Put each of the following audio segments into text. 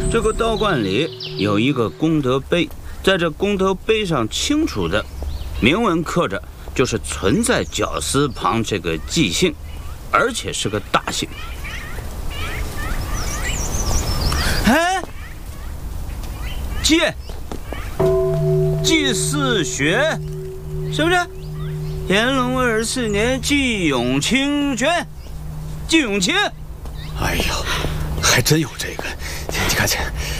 这个道观里有一个功德碑，在这功德碑上清楚的明文刻着，就是存在绞丝旁这个祭姓，而且是个大姓。哎，祭祀学，是不是？乾隆24年，季永清捐，季永清。 哎呦，还真有这个，你看这。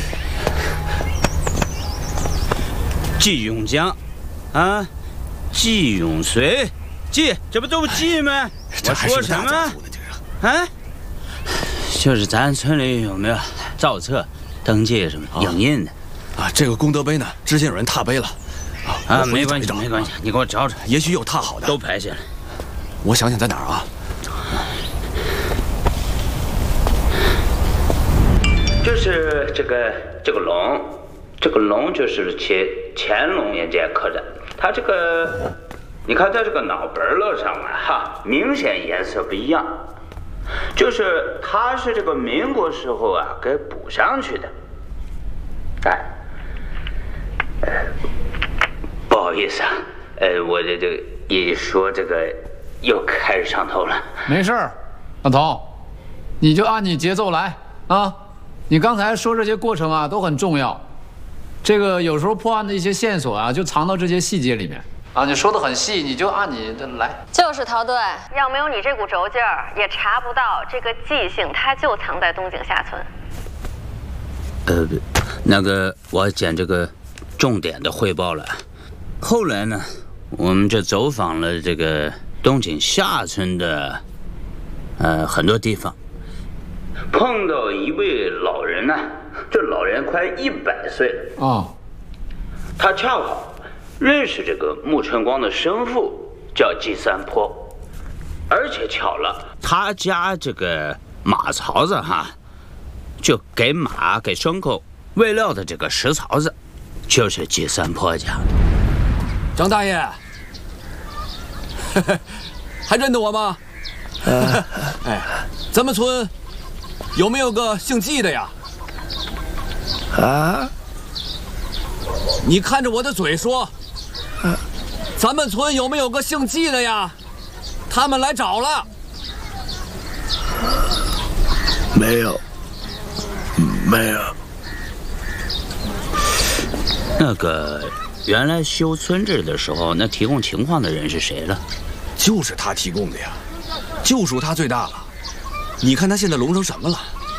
季永江，啊，季永随，季，这不都是季吗？我说什么？啊，就是咱村里有没有造册、登记什么影印的？ 啊，这个功德碑呢，之前有人踏碑了。 啊，没关系，没关系，你给我找找， 也许有踏好的， 都拍下来。 我想想在哪儿啊？ 就是这个龙，这个龙就是乾隆年间刻的，它这个，你看在这个脑本儿上啊，哈，明显颜色不一样，就是它是这个民国时候啊给补上去的。不好意思啊，我这一说这个又开始上头了。 没事儿，老头，你就按你节奏来啊。你刚才说这些过程啊都很重要，这个有时候破案的一些线索啊就藏到这些细节里面啊。你说的很细，你就按你的来。 就是陶队，要没有你这股轴劲儿，也查不到这个纪姓，他就藏在东井下村。 那个我捡这个重点的汇报了。后来呢，我们这走访了这个东井下村的很多地方，碰到一位老人呢，这老人快100岁了啊。 他恰好认识这个穆春光的生父，叫季三坡，而且巧了，他家这个马槽子哈，就给马给牲口喂料的这个食槽子，就是季三坡家。 张大爷，还认得我吗？哎，咱们村有没有个姓季的呀？ 啊？ 你看着我的嘴说，咱们村有没有个姓季的呀？他们来找了。 没有，没有。 那个原来修村治的时候，那提供情况的人是谁了？ 就是他提供的呀，就属他最大了。你看他现在聋成什么了？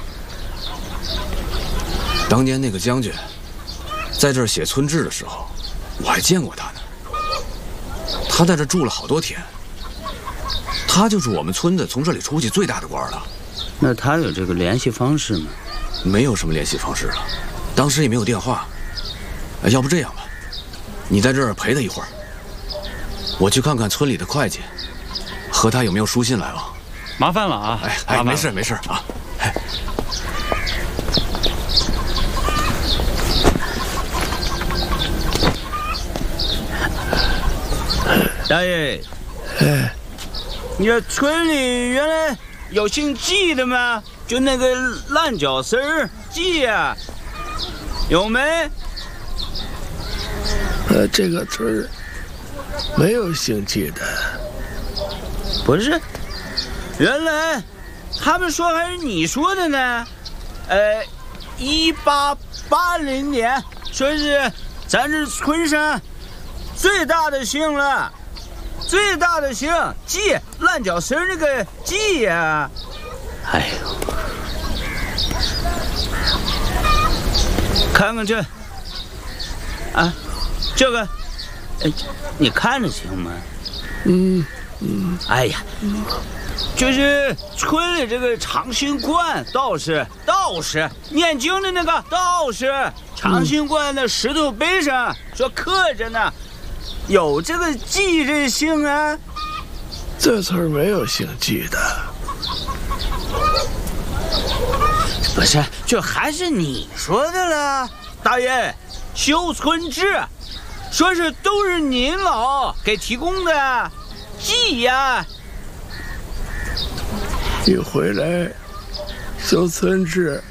当年那个将军在这儿写村志的时候，我还见过他呢。他在这住了好多天，他就是我们村子从这里出去最大的官了。 那他有这个联系方式吗？ 没有什么联系方式了，当时也没有电话。要不这样吧，你在这儿陪他一会儿，我去看看村里的会计，和他有没有书信来往。 麻烦了啊！ 哎，没事没事啊。哎， 大爷，你这村里原来有姓季的吗？就那个烂脚丝儿季呀，有没？ 这个村没有姓季的。 不是，原来他们说还是你说的呢。1880年说是咱这村上最大的姓了，最大的姓季，烂脚丝那个季呀。哎呦，看看这，啊，这个，你看着行吗？哎呀，就是村里这个长兴观道士念经的那个道士，长兴观的石头碑上说刻着呢，有这个季这姓啊。 这村没有姓季的。 不是，这还是你说的了，大爷，修村志，说是都是您老给提供的。季呀， 你回来修村志，